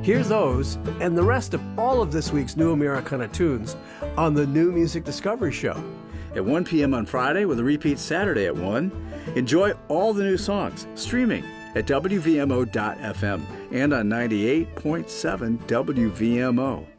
Hear those and the rest of all of this week's New Americana tunes on the New Music Discovery Show. At 1 p.m. on Friday with a repeat Saturday at 1. Enjoy all the new songs streaming at WVMO.FM and on 98.7 WVMO.